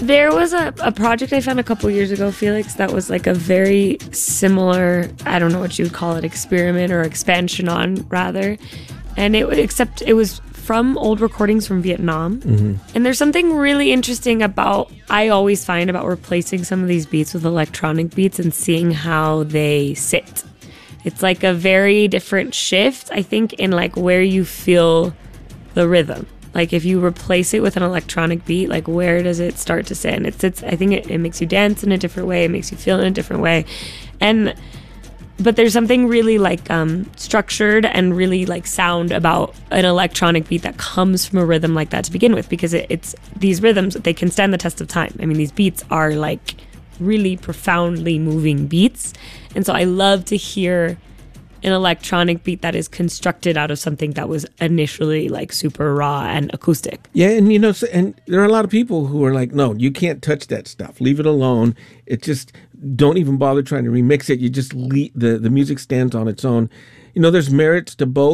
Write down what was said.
There was a project I found a couple years ago, Felix, that was like a very similar, I don't know what you would call it, experiment or expansion on, rather. And except it was from old recordings from Vietnam. Mm-hmm. And there's something really interesting I always find about replacing some of these beats with electronic beats and seeing how they sit. It's like a very different shift, I think, in like where you feel the rhythm. Like if you replace it with an electronic beat, like where does it start to sit? And it sits, I think it makes you dance in a different way. It makes you feel in a different way. But there's something really like structured and really like sound about an electronic beat that comes from a rhythm like that to begin with, because it's these rhythms, they can stand the test of time. I mean, these beats are like really profoundly moving beats. And so I love to hear an electronic beat that is constructed out of something that was initially like super raw and acoustic. Yeah, and and there are a lot of people who are like, no, you can't touch that stuff. Leave it alone. It just, don't even bother trying to remix it. You just the music stands on its own. There's merits to both.